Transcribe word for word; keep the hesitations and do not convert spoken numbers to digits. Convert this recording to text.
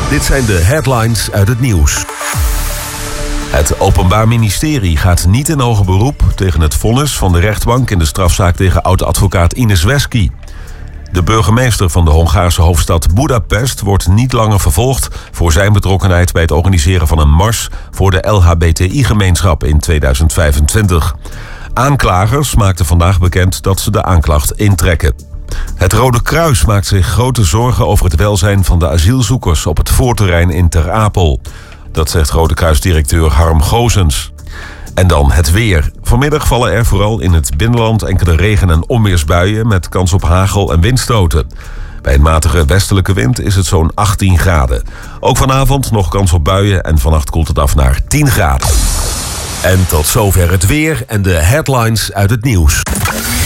Dit zijn de headlines uit het nieuws. Het Openbaar Ministerie gaat niet in hoger beroep tegen het vonnis van de rechtbank in de strafzaak tegen oud-advocaat Ines Wesky. De burgemeester van de Hongaarse hoofdstad Budapest wordt niet langer vervolgd voor zijn betrokkenheid bij het organiseren van een mars voor de L H B T I-gemeenschap in tweeduizend vijfentwintig. Aanklagers maakten vandaag bekend dat ze de aanklacht intrekken. Het Rode Kruis maakt zich grote zorgen over het welzijn van de asielzoekers op het voorterrein in Ter Apel. Dat zegt Rode Kruisdirecteur Harm Gozens. En dan het weer. Vanmiddag vallen er vooral in het binnenland enkele regen- en onweersbuien met kans op hagel en windstoten. Bij een matige westelijke wind is het zo'n achttien graden. Ook vanavond nog kans op buien en vannacht koelt het af naar tien graden. En tot zover het weer en de headlines uit het nieuws.